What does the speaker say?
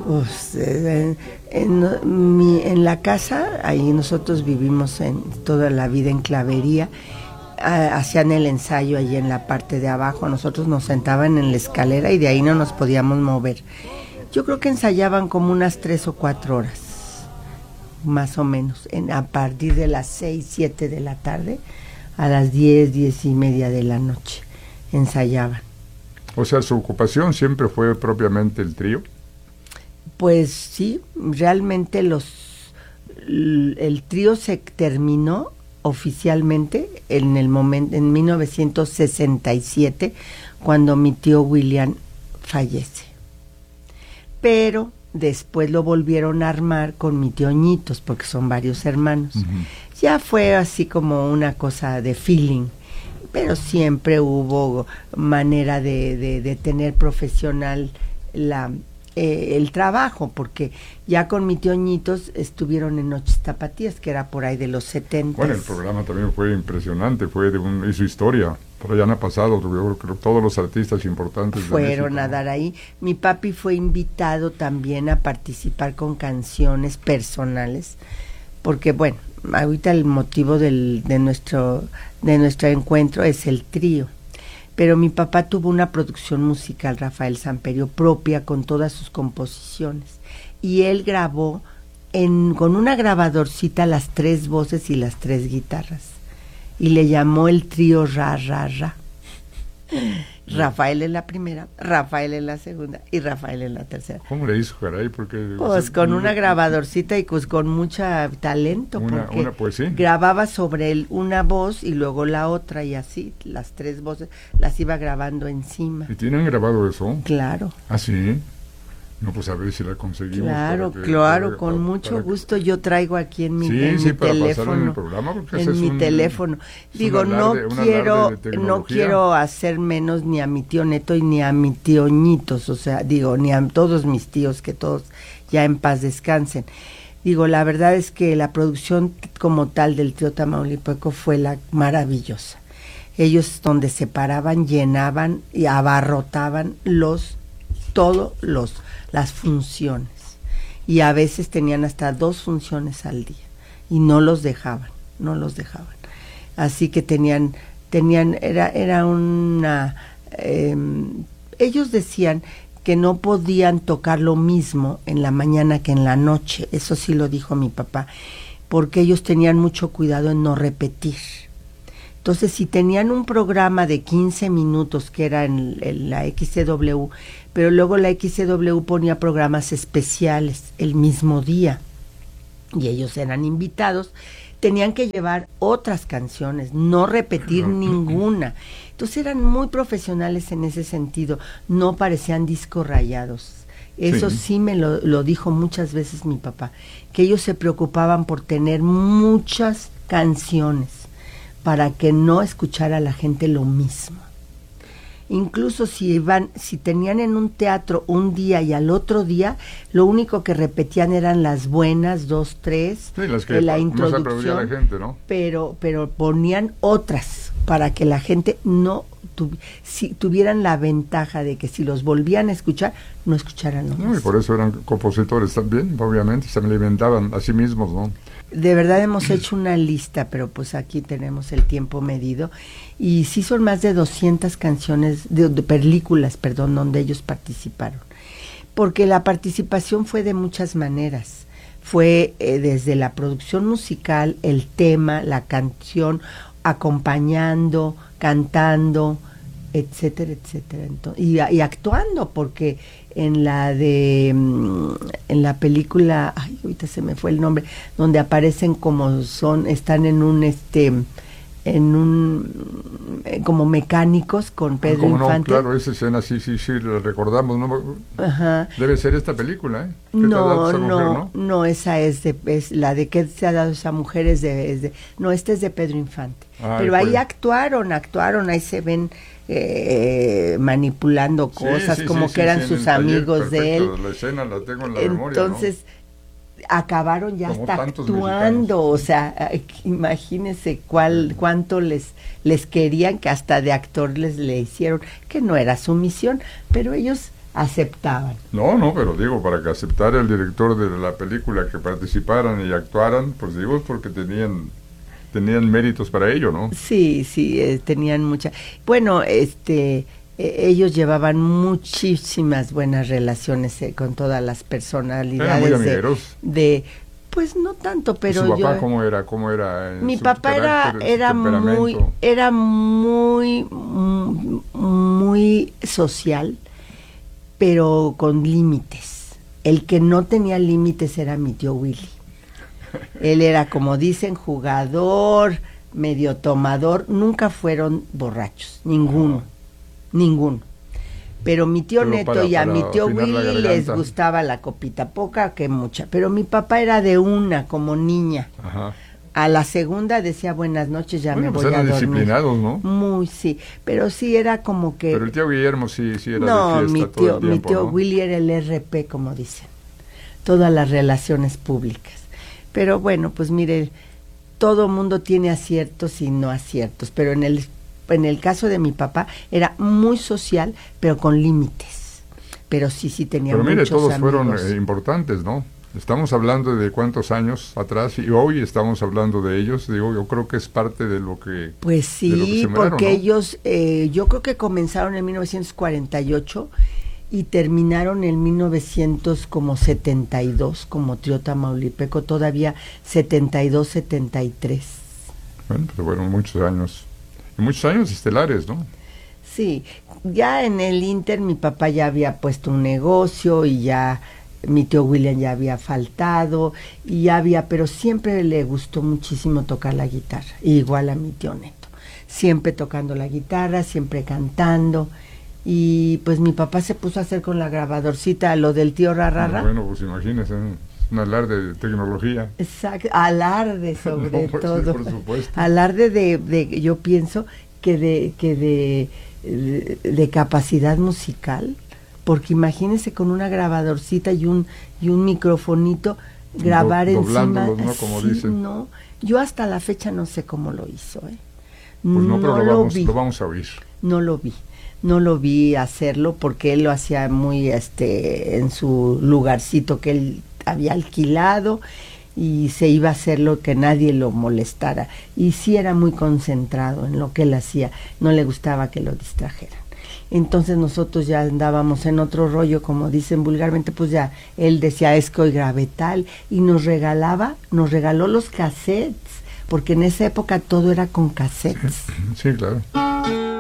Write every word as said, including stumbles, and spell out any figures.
Pues, en, en, mi, en la casa, ahí nosotros vivimos en toda la vida en Clavería, hacían el ensayo allí en la parte de abajo, nosotros nos sentaban en la escalera y de ahí no nos podíamos mover. Yo creo que ensayaban como unas tres o cuatro horas, más o menos, en, a partir de las seis, siete de la tarde a las diez, diez y media de la noche, ensayaban. O sea, ¿su ocupación siempre fue propiamente el trío? Pues sí, realmente los el trío se terminó oficialmente en el momento en mil novecientos sesenta y siete, cuando mi tío William fallece. Pero después lo volvieron a armar con mi tío Ñitos, porque son varios hermanos. Uh-huh. Ya fue así como una cosa de feeling, pero siempre hubo manera de, de, de tener profesional la eh, el trabajo, porque ya con mi tío Ñitos estuvieron en Noches Tapatías, que era por ahí de los setenta. Bueno, el programa también fue impresionante, fue de un, hizo historia. Por allá han pasado, yo creo que todos los artistas importantes fueron de a dar ahí. Mi papi fue invitado también a participar con canciones personales, porque bueno, ahorita el motivo del, de nuestro de nuestro encuentro es el trío. Pero mi papá tuvo una producción musical, Rafael Samperio, propia con todas sus composiciones. Y él grabó en, con una grabadorcita las tres voces y las tres guitarras. Y le llamó el trío Ra, Ra, Ra. Rafael en la primera, Rafael en la segunda y Rafael en la tercera. ¿Cómo le hizo, caray? Porque, pues con una grabadorcita y pues con mucho talento, una, porque una, pues, sí. grababa sobre él una voz y luego la otra y así, las tres voces las iba grabando encima. ¿Y tienen grabado eso? Claro. ¿Ah, sí? No, pues a ver si la conseguimos. Claro, que, claro, para, con para, mucho para gusto yo traigo aquí en mi, sí, en sí, mi para teléfono, en el programa, en mi un, teléfono. Digo, alarde, no quiero, no quiero hacer menos ni a mi tío Neto y ni a mi tío Ñitos, o sea, digo, ni a todos mis tíos, que todos ya en paz descansen. Digo, la verdad es que la producción como tal del trío Tamaulipeco fue la maravillosa. Ellos donde se paraban, llenaban y abarrotaban los, todos los las funciones, y a veces tenían hasta dos funciones al día y no los dejaban, no los dejaban, así que tenían, tenían, era, era una, eh, ellos decían que no podían tocar lo mismo en la mañana que en la noche, eso sí lo dijo mi papá, porque ellos tenían mucho cuidado en no repetir. Entonces, si tenían un programa de quince minutos, que era en, en la X C W, pero luego la X C W ponía programas especiales el mismo día, y ellos eran invitados, tenían que llevar otras canciones, no repetir ninguna. Entonces, eran muy profesionales en ese sentido, no parecían discos rayados. Eso sí, sí me lo, lo dijo muchas veces mi papá, que ellos se preocupaban por tener muchas canciones, para que no escuchara la gente lo mismo. Incluso si iban, si tenían en un teatro un día y al otro día, lo único que repetían eran las buenas, dos, tres, sí, las que de la introducción, la gente, ¿no? pero, pero ponían otras para que la gente no tu, si, tuvieran la ventaja de que si los volvían a escuchar, no escucharan lo mismo. No, y por eso eran compositores también, obviamente, se alimentaban a sí mismos, ¿no? De verdad hemos hecho una lista, pero pues aquí tenemos el tiempo medido, y sí son más de doscientas canciones, de, de películas, perdón, donde ellos participaron, porque la participación fue de muchas maneras, fue eh, desde la producción musical, el tema, la canción, acompañando, cantando, etcétera, etcétera, entonces, y, y actuando, porque en la de en la película, ay, ahorita se me fue el nombre, donde aparecen como son, están en un este en un como mecánicos con Pedro ¿Cómo Infante. No, claro, esa escena sí, sí, sí, la recordamos, ¿no? Ajá. Debe ser esta película, ¿eh? No, no, mujer, no, no, esa es de, es la de ¿Qué se ha dado esa mujer? Es de, es de no, esta es de Pedro Infante. Ay, pero ahí fue. actuaron, actuaron, ahí se ven eh, manipulando cosas, sí, sí, como sí, que sí, eran sí, sus amigos taller, de él. La escena la tengo en la Entonces, memoria, ¿no? acabaron ya como hasta actuando, mexicanos. O sea, imagínense cuál, cuánto les, les querían, que hasta de actor les le hicieron, que no era su misión, pero ellos aceptaban. No, no, pero digo, para que aceptara el director de la película que participaran y actuaran, pues digo, porque tenían tenían méritos para ello, ¿no? Sí, sí, eh, tenían mucha. Bueno, este, eh, ellos llevaban muchísimas buenas relaciones eh, con todas las personalidades. Eran muy amigueros. De, de, pues no tanto, pero ¿Y su papá yo, cómo era? ¿Cómo era? Mi papá era era muy era muy muy social, pero con límites. El que no tenía límites era mi tío Willy. Él era, como dicen, jugador, medio tomador, nunca fueron borrachos, ninguno, no. ninguno. Pero mi tío pero Neto para, y a mi tío Willy les gustaba la copita, poca que mucha, pero mi papá era de una, como niña. Ajá. A la segunda decía buenas noches, ya bueno, me voy pues eran a dormir. Disciplinados, ¿no? Muy, sí, pero sí era como que... Pero el tío Guillermo sí, sí era no, de fiesta mi todo tío, el tiempo, mi tío ¿no? Willy era el R P, como dicen, todas las relaciones públicas. Pero bueno, pues mire, todo mundo tiene aciertos y no aciertos, pero en el en el caso de mi papá era muy social, pero con límites. Pero sí, sí tenía pero muchos mire, todos amigos. fueron eh, importantes, ¿no? Estamos hablando de cuántos años atrás y hoy estamos hablando de ellos. Digo, yo creo que es parte de lo que Pues sí, de lo que sembraron, porque ¿no? ellos, eh, yo creo que comenzaron en mil novecientos cuarenta y ocho y terminaron en mil novecientos setenta y dos como Trío Tamaulipeco, todavía setenta y dos, setenta y tres. Bueno, pero fueron muchos años, y muchos años estelares, ¿no? Sí, ya en el Inter mi papá ya había puesto un negocio y ya mi tío William ya había faltado y ya había, pero siempre le gustó muchísimo tocar la guitarra, igual a mi tío Neto, siempre tocando la guitarra, siempre cantando. Y pues mi papá se puso a hacer con la grabadorcita lo del tío Rarrara. Bueno, pues imagínese, un alarde de tecnología. Exacto, alarde sobre no, pues, todo. Sí, por supuesto. Alarde de, de, yo pienso que de, que de, de, de capacidad musical, porque imagínese con una grabadorcita y un, y un microfonito grabar Do, encima. ¿no? Como sí, dicen. No, yo hasta la fecha no sé cómo lo hizo, ¿eh? Pues no, pero no lo, vamos, vi. lo vamos a oír. No lo vi. No lo vi hacerlo porque él lo hacía muy este en su lugarcito que él había alquilado y se iba a hacerlo que nadie lo molestara. Y sí era muy concentrado en lo que él hacía, no le gustaba que lo distrajeran. Entonces nosotros ya andábamos en otro rollo, como dicen vulgarmente, pues ya él decía, es que hoy grabé tal, y nos regalaba, nos regaló los cassettes, porque en esa época todo era con cassettes. Sí, claro.